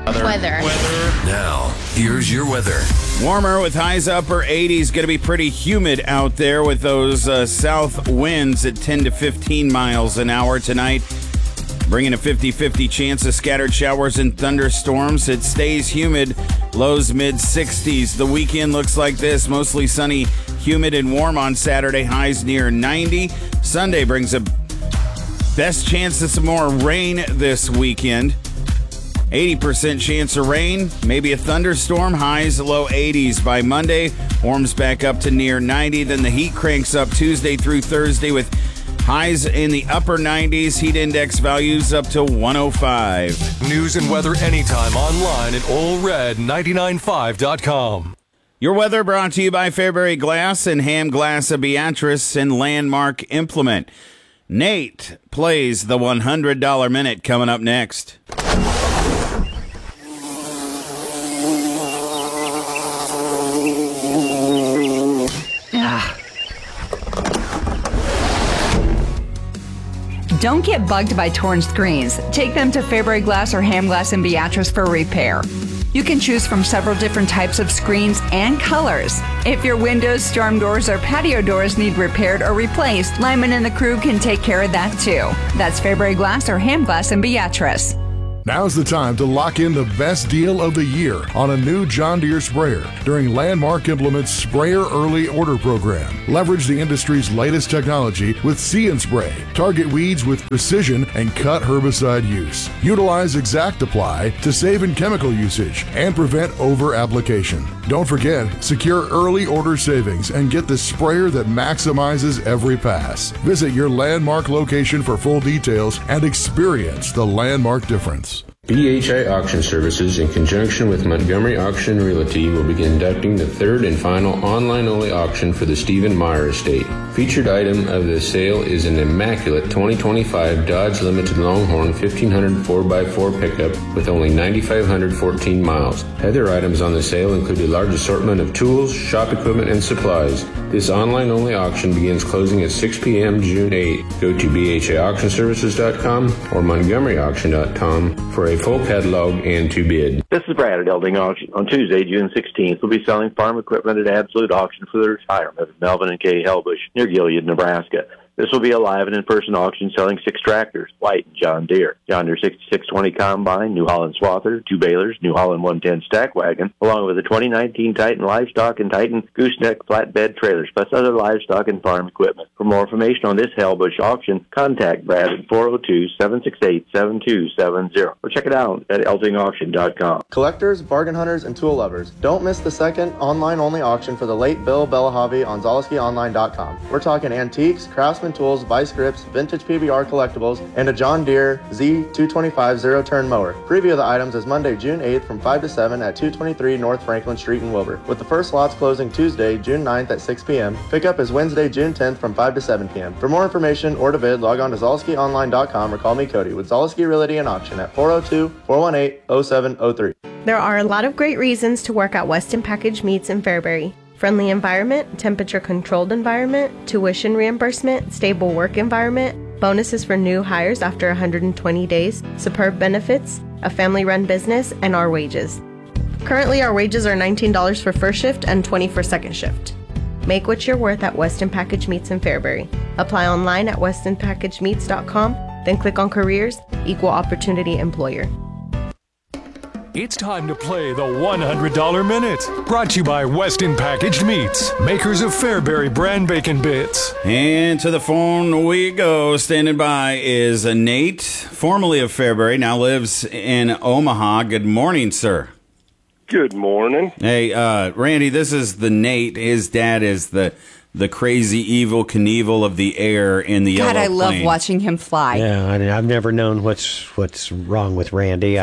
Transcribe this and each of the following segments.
Weather. Now, here's your weather. Warmer with highs upper 80s. Going to be pretty humid out there with those south winds at 10 to 15 miles an hour tonight. Bringing a 50-50 chance of scattered showers and thunderstorms. It stays humid, lows mid-60s. The weekend looks like this. Mostly sunny, humid, and warm on Saturday. Highs near 90. Sunday brings a best chance of some more rain this weekend. 80% chance of rain, maybe a thunderstorm, highs low 80s. By Monday, warms back up to near 90. Then the heat cranks up Tuesday through Thursday with highs in the upper 90s. Heat index values up to 105. News and weather anytime online at allred995.com. Your weather brought to you by Fairbury Glass and Ham Glass of Beatrice and Landmark Implement. Nate plays the $100 Minute coming up next. Don't get bugged by torn screens. Take them to Fairbury Glass or Ham Glass in Beatrice for repair. You can choose from several different types of screens and colors. If your windows, storm doors, or patio doors need repaired or replaced, Lyman and the crew can take care of that too. That's Fairbury Glass or Ham Glass in Beatrice. Now's the time to lock in the best deal of the year on a new John Deere sprayer during Landmark Implement's Sprayer Early Order Program. Leverage the industry's latest technology with See and Spray. Target weeds with precision and cut herbicide use. Utilize Exact Apply to save in chemical usage and prevent over-application. Don't forget, secure early order savings and get the sprayer that maximizes every pass. Visit your Landmark location for full details and experience the Landmark difference. BHI Auction Services, in conjunction with Montgomery Auction Realty, will be conducting the third and final online-only auction for the Stephen Meyer estate. Featured item of the sale is an immaculate 2025 Dodge Limited Longhorn 1500 4x4 pickup with only 9,514 miles. Other items on the sale include a large assortment of tools, shop equipment, and supplies. This online-only auction begins closing at 6 p.m. June 8. Go to bhiauctionservices.com or montgomeryauction.com for a full catalog and to bid. This is Brad at Elding Auction. On Tuesday, June 16th, we'll be selling farm equipment at Absolute Auction for the retirement of Melvin and Kay Helbush near Gilead, Nebraska. This will be a live and in-person auction selling 6 tractors, White and John Deere. John Deere 6620 Combine, New Holland Swather, 2 balers, New Holland 110 Stack Wagon, along with the 2019 Titan Livestock and Titan Gooseneck Flatbed Trailers, plus other livestock and farm equipment. For more information on this Helbush auction, contact Brad at 402-768-7270 or check it out at eldingauction.com. Collectors, bargain hunters, and tool lovers, don't miss the second online-only auction for the late Bill Bellahovy on ZolowskiOnline.com. We're talking antiques, craftsman tools, vice grips, vintage PBR collectibles, and a John Deere Z225 zero-turn mower. Preview of the items is Monday, June 8th from 5 to 7 at 223 North Franklin Street in Wilbur, with the first lots closing Tuesday, June 9th at 6 p.m. Pickup is Wednesday, June 10th from 5 to 7 p.m. For more information or to bid, log on to ZolowskiOnline.com or call me, Cody, with Zolowski Realty and Auction at 402-418-0703. There are a lot of great reasons to work at Weston Package Meats in Fairbury. Friendly environment, temperature-controlled environment, tuition reimbursement, stable work environment, bonuses for new hires after 120 days, superb benefits, a family-run business, and our wages. Currently, our wages are $19 for first shift and $20 for second shift. Make what you're worth at Weston Package Meats in Fairbury. Apply online at westonpackagemeats.com, then click on Careers, Equal Opportunity Employer. It's time to play the $100 Minute. Brought to you by Weston Packaged Meats, makers of Fairbury brand bacon bits. And to the phone we go. Standing by is Nate, formerly of Fairbury, now lives in Omaha. Good morning, sir. Good morning. Hey, Randy, this is the Nate. His dad is the crazy evil Knievel of the air in the yellow God, I love plane. watching him fly. Yeah, I've never known what's wrong with Randy.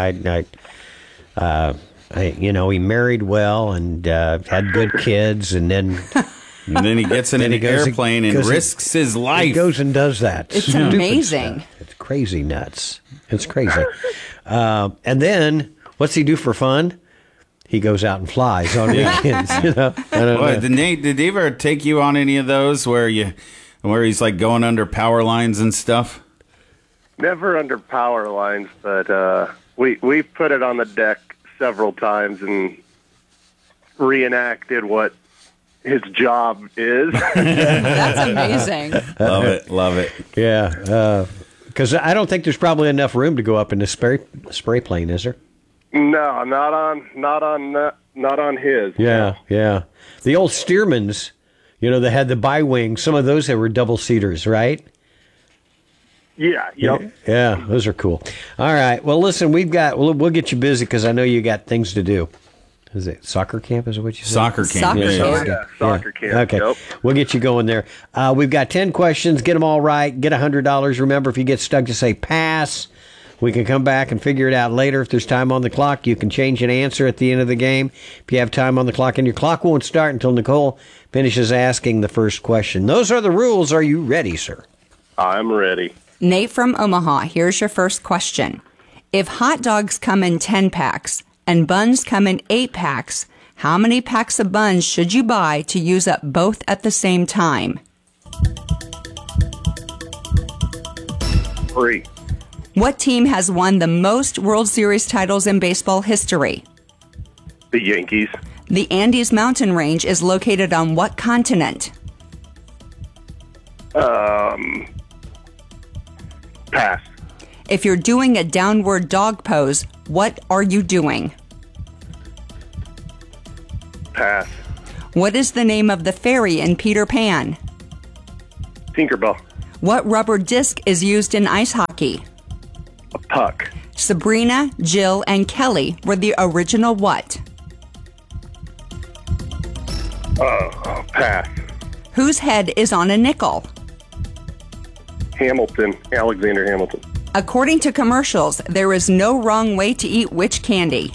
He married well and had good kids, and then he gets in an airplane and risks his life. He goes and does that. It's amazing. It's crazy nuts. It's crazy. And then what's he do for fun? He goes out and flies on weekends. I don't know. Nate, did he ever take you on any of those where he's like going under power lines and stuff? Never under power lines, but we put it on the deck several times and reenacted what his job is. That's amazing. Love it. Yeah, because I don't think there's probably enough room to go up in the spray plane, is there? No, not on his. Yeah. The old Stearmans, they had the bi-wing. Some of those that were double-seaters, right? Yeah, yep. Yeah, those are cool. All right. Well, listen, we'll get you busy because I know you got things to do. Is it soccer camp? Is it what you said? Soccer camp. Soccer camp. Okay. Yep. We'll get you going there. We've got 10 questions. Get them all right. Get $100. Remember, if you get stuck, just say pass. We can come back and figure it out later. If there's time on the clock, you can change an answer at the end of the game. If you have time on the clock, and your clock won't start until Nicole finishes asking the first question. Those are the rules. Are you ready, sir? I'm ready. Nate from Omaha, here's your first question. If hot dogs come in 10 packs and buns come in 8 packs, how many packs of buns should you buy to use up both at the same time? 3. What team has won the most World Series titles in baseball history? The Yankees. The Andes mountain range is located on what continent? Pass. If you're doing a downward dog pose, what are you doing? Pass. What is the name of the fairy in Peter Pan? Tinkerbell. What rubber disc is used in ice hockey? A puck. Sabrina, Jill, and Kelly were the original what? Pass. Whose head is on a nickel? Hamilton. Alexander Hamilton. According to commercials, there is no wrong way to eat which candy?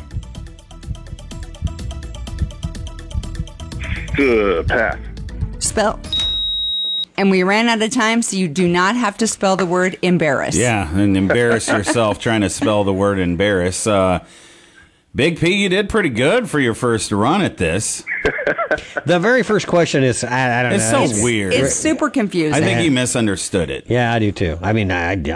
Pass. Spell. And we ran out of time, so you do not have to spell the word embarrass. Yeah, and embarrass yourself trying to spell the word embarrass. Big P, you did pretty good for your first run at this. The very first question is, I don't know. It's so weird. It's super confusing. I think he misunderstood it. Yeah, I do too. I mean,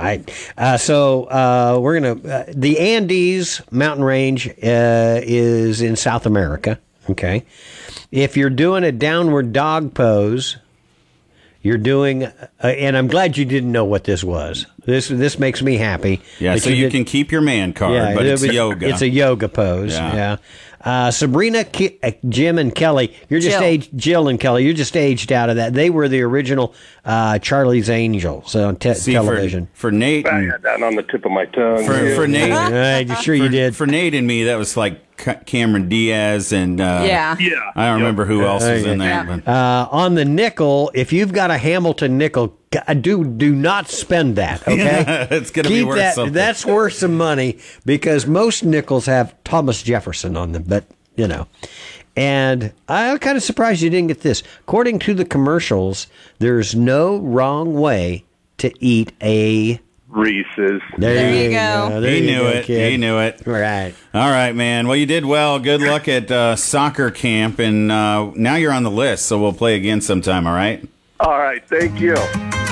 so we're going to, the Andes mountain range is in South America. Okay. If you're doing a downward dog pose, you're doing, and I'm glad you didn't know what this was. This makes me happy. Yeah, so you can keep your man card, but it's yoga. It's a yoga pose. Yeah. Sabrina, Jim, and Kelly. You're just Jill and Kelly. You're just aged out of that. They were the original Charlie's Angels on television. For Nate, I had that on the tip of my tongue. For Nate, sure you did. For Nate and me, that was like Cameron Diaz and yeah. I don't remember who else was in there. Yeah. But. On the nickel, if you've got a Hamilton nickel, do not spend that. Okay, it's going to be worth something. That's worth some money because most nickels have Thomas Jefferson on them. But and I'm kind of surprised you didn't get this. According to the commercials, there's no wrong way to eat a Reese's. There you go. He knew it. Kid. He knew it. Right. All right, man. Well, you did well. Good luck at soccer camp, and now you're on the list, so we'll play again sometime. All right. All right. Thank you.